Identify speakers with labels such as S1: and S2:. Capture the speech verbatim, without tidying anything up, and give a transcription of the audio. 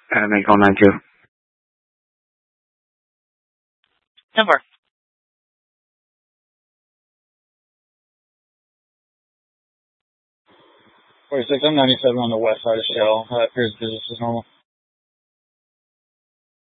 S1: Uh, make all nine two.
S2: Number.
S3: forty-six, I'm ninety-seven on the west side of Shell. Uh, appears business is normal.